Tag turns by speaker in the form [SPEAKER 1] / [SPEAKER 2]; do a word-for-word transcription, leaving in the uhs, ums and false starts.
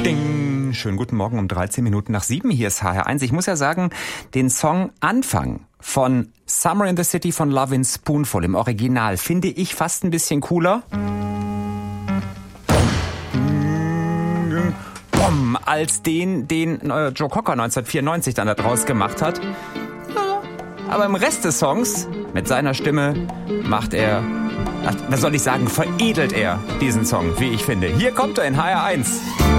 [SPEAKER 1] Ding. Schönen guten Morgen um dreizehn Minuten nach sieben. Hier ist H R eins. Ich muss ja sagen, den Song Anfang von Summer in the City von Lovin' Spoonful im Original finde ich fast ein bisschen cooler als den, den äh, Joe Cocker neunzehnhundertvierundneunzig dann da draus gemacht hat. Ja, aber im Rest des Songs, mit seiner Stimme, macht er, ach, was soll ich sagen, veredelt er diesen Song, wie ich finde. Hier kommt er in H R eins.